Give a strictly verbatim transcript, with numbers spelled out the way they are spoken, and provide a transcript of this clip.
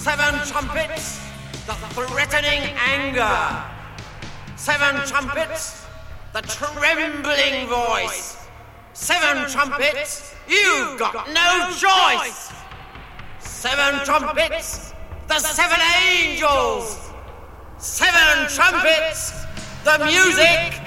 Seven trumpets, the threatening anger. Seven trumpets, the trembling voice. Seven trumpets, you've got no choice. Seven trumpets, the seven angels. Seven trumpets, the music